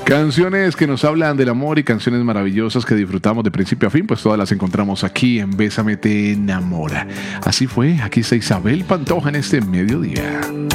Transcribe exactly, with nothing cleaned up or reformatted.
Canciones que nos hablan del amor y canciones maravillosas que disfrutamos de principio a fin, pues todas las encontramos aquí en Bésame te enamora. Así fue, aquí está Isabel Pantoja en este mediodía.